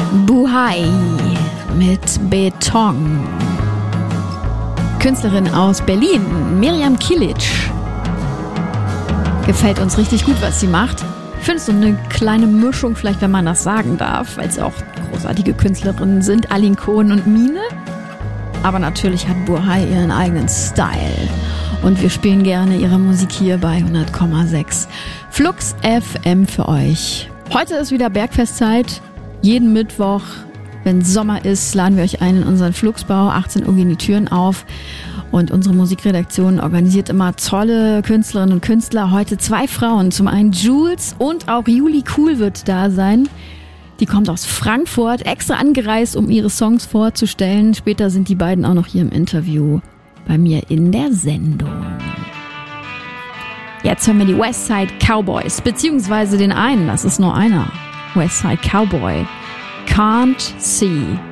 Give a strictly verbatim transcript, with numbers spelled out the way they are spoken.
Buhai mit Beton. Künstlerin aus Berlin, Miriam Kilic. Gefällt uns richtig gut, was sie macht. Ich finde es so eine kleine Mischung, vielleicht wenn man das sagen darf, weil es auch großartige Künstlerinnen sind, Aline Cohen und Mine. Aber natürlich hat Buhai ihren eigenen Style. Und wir spielen gerne ihre Musik hier bei hundert Komma sechs Flux F M für euch. Heute ist wieder Bergfestzeit. Jeden Mittwoch, wenn Sommer ist, laden wir euch ein in unseren Fluxbau. achtzehn Uhr gehen die Türen auf. Und unsere Musikredaktion organisiert immer tolle Künstlerinnen und Künstler. Heute zwei Frauen. Zum einen Jules und auch Juli Cool wird da sein. Die kommt aus Frankfurt, extra angereist, um ihre Songs vorzustellen. Später sind die beiden auch noch hier im Interview bei mir in der Sendung. Jetzt hören wir die Westside Cowboys, beziehungsweise den einen, das ist nur einer. Westside Cowboy. Can't See.